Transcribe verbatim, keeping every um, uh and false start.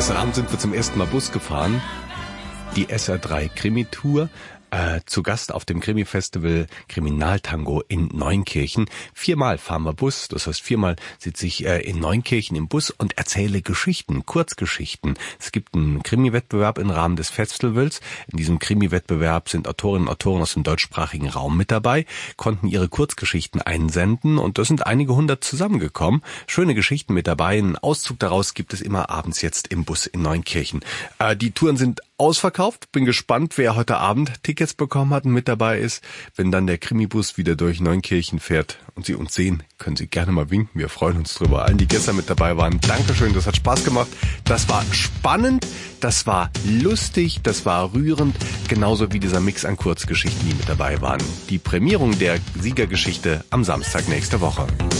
Gestern Abend sind wir zum ersten Mal Bus gefahren. Die S R drei Krimi-Tour. Äh, zu Gast auf dem Krimi-Festival Kriminaltango in Neunkirchen. Viermal fahren wir Bus, das heißt viermal sitze ich äh, in Neunkirchen im Bus und erzähle Geschichten, Kurzgeschichten. Es gibt einen Krimi-Wettbewerb im Rahmen des Festivals. In diesem Krimi-Wettbewerb sind Autorinnen und Autoren aus dem deutschsprachigen Raum mit dabei, konnten ihre Kurzgeschichten einsenden und da sind einige hundert zusammengekommen. Schöne Geschichten mit dabei. Einen Auszug daraus gibt es immer abends jetzt im Bus in Neunkirchen. Äh, die Touren sind ausverkauft. Bin gespannt, wer heute Abend Tickets bekommen hat und mit dabei ist. Wenn dann der Krimibus wieder durch Neunkirchen fährt und Sie uns sehen, können Sie gerne mal winken. Wir freuen uns drüber. Allen, die gestern mit dabei waren, Dankeschön, das hat Spaß gemacht. Das war spannend, das war lustig, das war rührend, genauso wie dieser Mix an Kurzgeschichten, die mit dabei waren. Die Prämierung der Siegergeschichte am Samstag nächste Woche.